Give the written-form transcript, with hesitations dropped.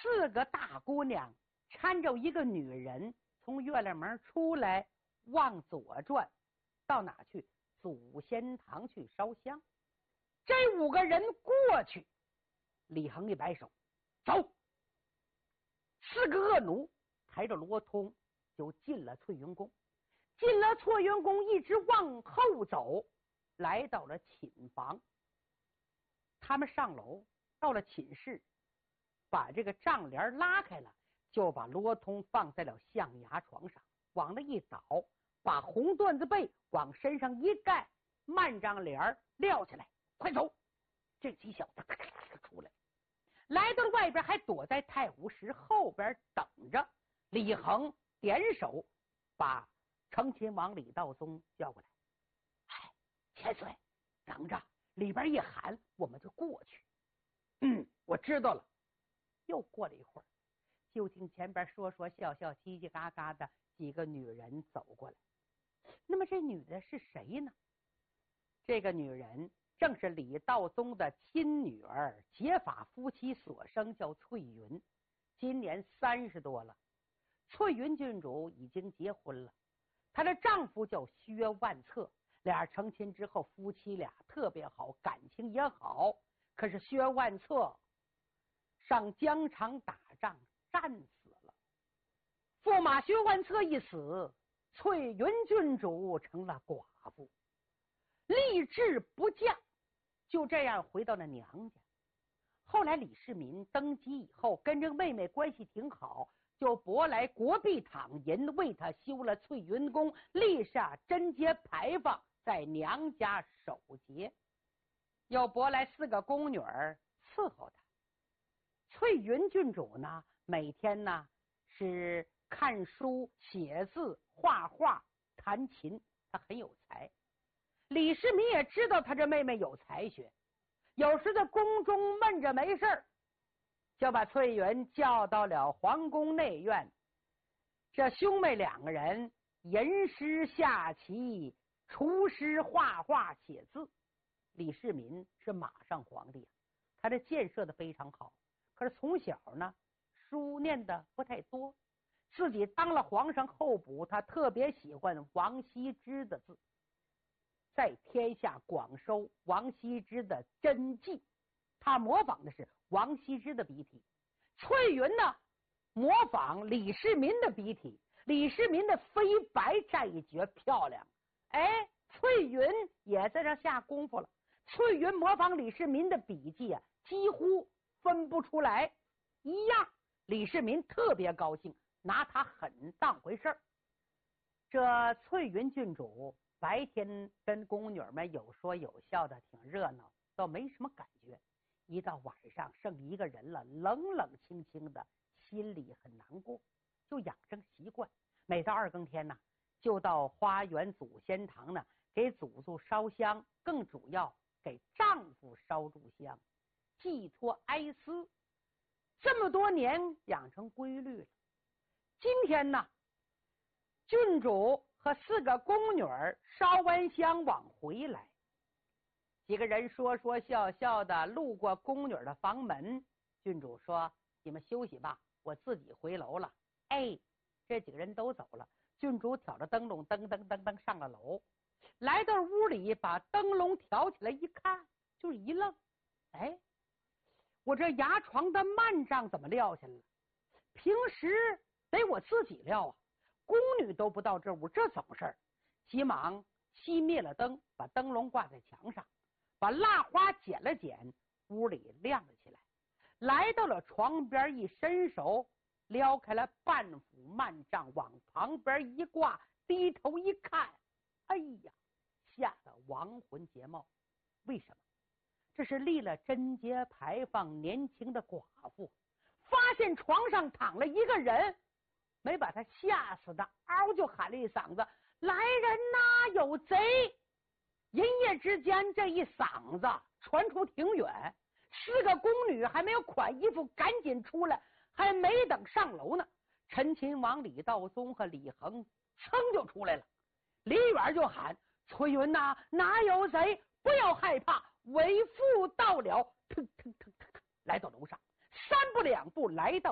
4个大姑娘搀着一个女人从月亮门出来，往左转，到哪去？祖先堂去烧香。这5个人过去，李恒一摆手，走。4个恶奴抬着罗通就进了翠云宫。进了翠云宫，一直往后走，来到了寝房。他们上楼到了寝室，把这个帐帘拉开了，就把罗通放在了象牙床上，往那一倒，把红缎子被往身上一盖，幔帐帘撂下来，快走。这几小子出来，来到外边，还躲在太湖石后边等着。李恒点手把成亲王李道宗叫过来，千岁，等着，里边一喊我们就过去。我知道了。又过了一会儿，就听前边说说笑笑叽叽嘎嘎的几个女人走过来。那么这女的是谁呢？这个女人正是李道宗的亲女儿，结发夫妻所生，叫翠云，今年30多了。翠云郡主已经结婚了，她的丈夫叫薛万策，俩成亲之后，夫妻俩特别好，感情也好。可是薛万策上疆场打仗战死了，驸马薛万策一死，翠云郡主成了寡妇，立志不嫁，就这样回到了娘家。后来李世民登基以后，跟这个妹妹关系挺好，就拨来国币躺银，为她修了翠云宫，立下贞节牌坊，在娘家守节，又拨来4个宫女儿伺候她。翠云郡主呢，每天呢是看书、写字、画画、弹琴，她很有才。李世民也知道她这妹妹有才学，有时在宫中闷着没事，就把翠云叫到了皇宫内院。这兄妹2个人吟诗下棋、厨诗画画写字。李世民是马上皇帝，他这建设的非常好，可是从小呢书念的不太多，自己当了皇上候补，他特别喜欢王羲之的字，在天下广收王羲之的真迹，他模仿的是王羲之的笔体。翠云呢模仿李世民的笔体，李世民的飞白这一绝漂亮，翠云也在这下功夫了。翠云模仿李世民的笔迹几乎分不出来一样，李世民特别高兴，拿他很当回事儿。这翠云郡主白天跟宫女们有说有笑的，挺热闹，倒没什么感觉。一到晚上剩一个人了，冷冷清清的，心里很难过，就养成习惯，每到2更天呢，就到花园祖先堂呢给祖宗烧香，更主要给丈夫烧炷香，寄托哀思。这么多年养成规律了。今天呢，郡主和4个宫女烧完香往回来，几个人说说笑笑的路过宫女的房门，郡主说：“你们休息吧，我自己回楼了。”这几个人都走了，郡主挑着灯笼噔噔噔噔上了楼，来到屋里，把灯笼挑起来一看，就是一愣，我这牙床的幔帐怎么撂下了？平时得我自己撂啊，宫女都不到这屋，这怎么事儿？急忙熄灭了灯，把灯笼挂在墙上，把蜡花剪了剪，屋里亮了起来。来到了床边，一伸手撩开了半幅幔帐，往旁边一挂，低头一看，吓得亡魂皆冒。为什么？这是立了贞节牌坊年轻的寡妇，发现床上躺了一个人，没把他吓死的，嗷就喊了一嗓子：“来人呐，有贼！”一夜之间，这一嗓子传出挺远，4个宫女还没有款衣服，赶紧出来，还没等上楼呢，陈亲王李道宗和李恒噌就出来了，离远就喊：“翠云呐，哪有贼？不要害怕，为父到了。”腾腾腾腾腾，来到楼上，3步2步来到